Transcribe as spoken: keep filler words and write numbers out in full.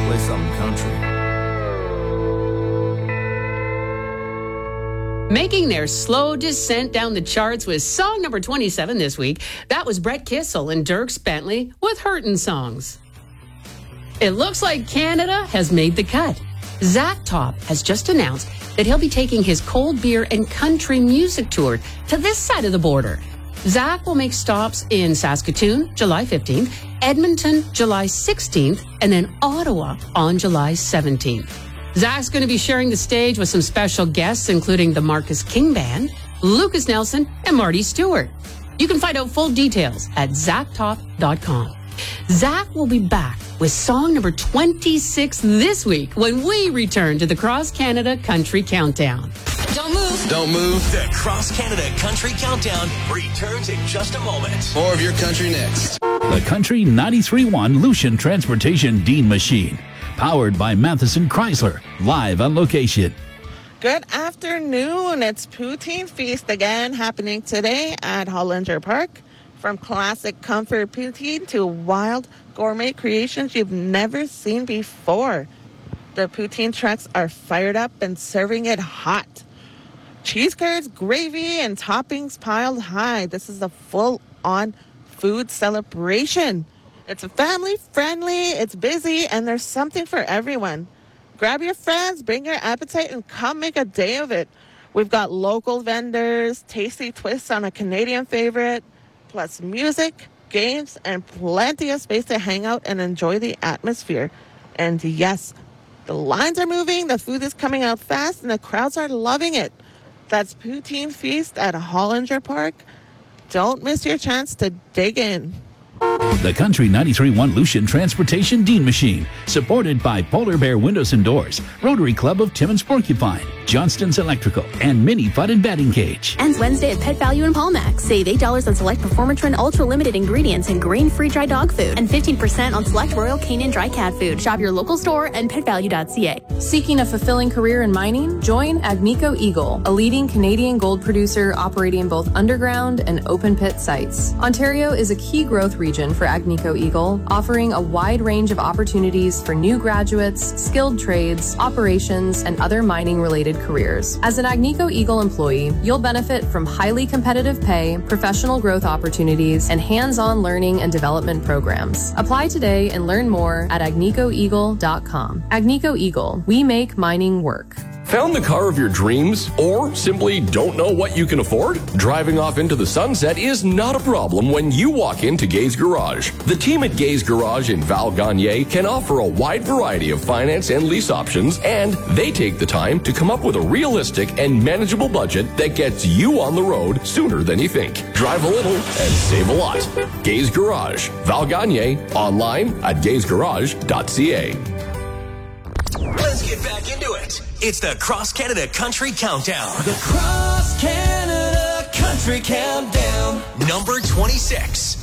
play something country. Making their slow descent down the charts with song number twenty-seven this week. That was Brett Kissel and Dierks Bentley with Hurtin' Songs. It looks like Canada has made the cut. Zach Top has just announced that he'll be taking his cold beer and country music tour to this side of the border. Zach will make stops in Saskatoon, July fifteenth, Edmonton, July sixteenth, and then Ottawa on July seventeenth. Zach's going to be sharing the stage with some special guests, including the Marcus King Band, Lucas Nelson, and Marty Stewart. You can find out full details at zach top dot com. Zach will be back with song number twenty-six this week when we return to the Cross Canada Country Countdown. Don't move. Don't move. The Cross Canada Country Countdown returns in just a moment. More of your country next. The Country ninety-three point one Lucian Transportation Dean Machine. Powered by Matheson Chrysler. Live on location. Good afternoon. It's Poutine Feast again happening today at Hollinger Park. From classic comfort poutine to wild gourmet creations you've never seen before. The poutine trucks are fired up and serving it hot. Cheese curds, gravy, and toppings piled high. This is a full-on food celebration. It's family-friendly, it's busy, and there's something for everyone. Grab your friends, bring your appetite, and come make a day of it. We've got local vendors, tasty twists on a Canadian favorite, plus music, games, and plenty of space to hang out and enjoy the atmosphere. And yes, the lines are moving, the food is coming out fast, and the crowds are loving it. That's Poutine Feast at Hollinger Park. Don't miss your chance to dig in. The Country ninety-three point one Lucian Transportation Dean Machine. Supported by Polar Bear Windows and Doors, Rotary Club of Timmins Porcupine, Johnston's Electrical, and Mini Putt and Batting Cage. Ends Wednesday at Pet Value in Palmax. Save eight dollars on select Performatrin Ultra Limited ingredients and grain-free dry dog food. And fifteen percent on select Royal Canin dry cat food. Shop your local store and pet value dot c a. Seeking a fulfilling career in mining? Join Agnico Eagle, a leading Canadian gold producer operating both underground and open pit sites. Ontario is a key growth region for Agnico Eagle, offering a wide range of opportunities for new graduates, skilled trades, operations, and other mining-related careers. As an Agnico Eagle employee, you'll benefit from highly competitive pay, professional growth opportunities, and hands-on learning and development programs. Apply today and learn more at agnico eagle dot com. Agnico Eagle, we make mining work. Found the car of your dreams? Or simply don't know what you can afford? Driving off into the sunset is not a problem when you walk into Gaze Garage. The team at Gaze Garage in Val Gagne can offer a wide variety of finance and lease options, and they take the time to come up with a realistic and manageable budget that gets you on the road sooner than you think. Drive a little and save a lot. Gaze Garage, Val Gagne, online at gaze garage dot c a. Let's get back into it. It's the Cross Canada Country Countdown. The Cross Canada Country Countdown. Number twenty-six.